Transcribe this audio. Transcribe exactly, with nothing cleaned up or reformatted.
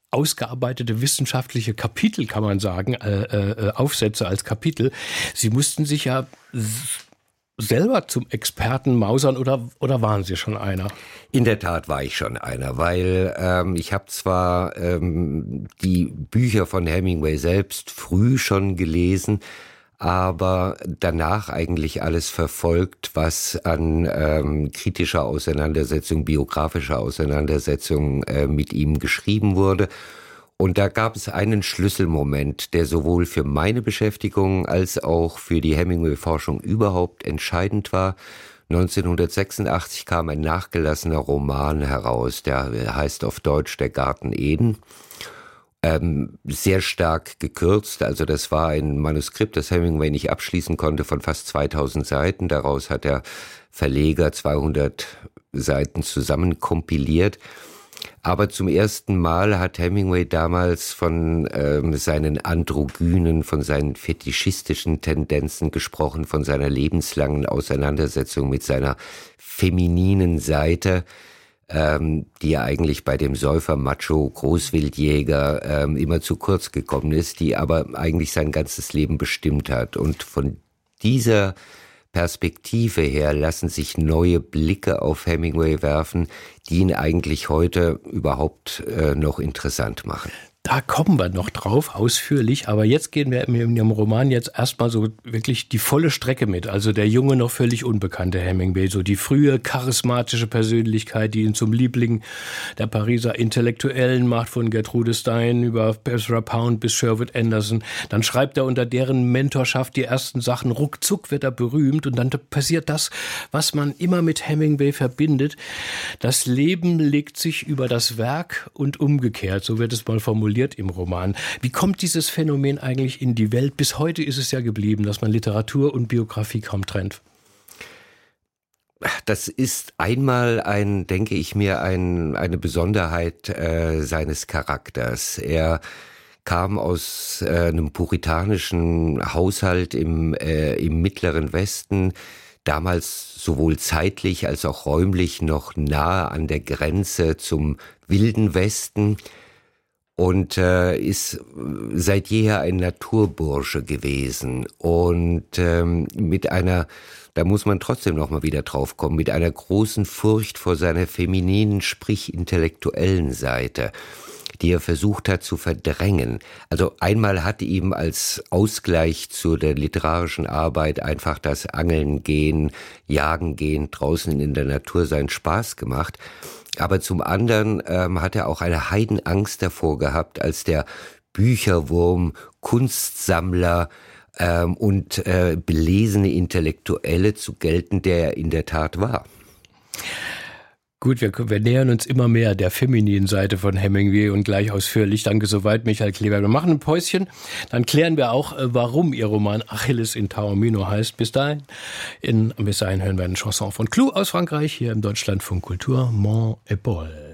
ausgearbeitete wissenschaftliche Kapitel, kann man sagen, äh, äh, Aufsätze als Kapitel. Sie mussten sich ja selber zum Experten mausern oder, oder waren Sie schon einer? In der Tat war ich schon einer, weil ähm, ich habe zwar ähm, die Bücher von Hemingway selbst früh schon gelesen, aber danach eigentlich alles verfolgt, was an ähm, kritischer Auseinandersetzung, biografischer Auseinandersetzung äh, mit ihm geschrieben wurde. Und da gab es einen Schlüsselmoment, der sowohl für meine Beschäftigung als auch für die Hemingway-Forschung überhaupt entscheidend war. neunzehnhundertsechsundachtzig kam ein nachgelassener Roman heraus, der heißt auf Deutsch Der Garten Eden. Ähm, sehr stark gekürzt, also das war ein Manuskript, das Hemingway nicht abschließen konnte, von fast zweitausend Seiten. Daraus hat der Verleger zweihundert Seiten zusammenkompiliert. Aber zum ersten Mal hat Hemingway damals von ähm, seinen androgynen, von seinen fetischistischen Tendenzen gesprochen, von seiner lebenslangen Auseinandersetzung mit seiner femininen Seite, ähm, die ja eigentlich bei dem Säufer-Macho-Großwildjäger ähm, immer zu kurz gekommen ist, die aber eigentlich sein ganzes Leben bestimmt hat. Und von dieser Perspektive her lassen sich neue Blicke auf Hemingway werfen, die ihn eigentlich heute überhaupt äh, noch interessant machen. Da kommen wir noch drauf, ausführlich, aber jetzt gehen wir in Ihrem Roman jetzt erstmal so wirklich die volle Strecke mit. Also der junge, noch völlig unbekannte Hemingway, so die frühe, charismatische Persönlichkeit, die ihn zum Liebling der Pariser Intellektuellen macht, von Gertrude Stein über Ezra Pound bis Sherwood Anderson. Dann schreibt er unter deren Mentorschaft die ersten Sachen, ruckzuck wird er berühmt und dann passiert das, was man immer mit Hemingway verbindet. Das Leben legt sich über das Werk und umgekehrt, so wird es mal formuliert im Roman. Wie kommt dieses Phänomen eigentlich in die Welt? Bis heute ist es ja geblieben, dass man Literatur und Biografie kaum trennt. Das ist einmal ein, denke ich mir, ein, eine Besonderheit äh, seines Charakters. Er kam aus äh, einem puritanischen Haushalt im, äh, im Mittleren Westen, damals sowohl zeitlich als auch räumlich noch nahe an der Grenze zum Wilden Westen. Und äh, ist seit jeher ein Naturbursche gewesen und ähm, mit einer, da muss man trotzdem noch mal wieder drauf kommen, mit einer großen Furcht vor seiner femininen, sprich intellektuellen Seite, die er versucht hat zu verdrängen. Also einmal hat ihm als Ausgleich zu der literarischen Arbeit einfach das Angeln gehen, Jagen gehen, draußen in der Natur seinen Spaß gemacht. Aber zum anderen ähm, hat er auch eine Heidenangst davor gehabt, als der Bücherwurm, Kunstsammler ähm, und äh, belesene Intellektuelle zu gelten, der er in der Tat war. Gut, wir, wir nähern uns immer mehr der femininen Seite von Hemingway und gleich ausführlich. Danke soweit, Michael Kleber. Wir machen ein Päuschen, dann klären wir auch, warum Ihr Roman Achilles in Taormino heißt. Bis dahin, in, bis dahin hören wir eine Chanson von Clou aus Frankreich, hier im Deutschlandfunk Kultur, Mon Épaule.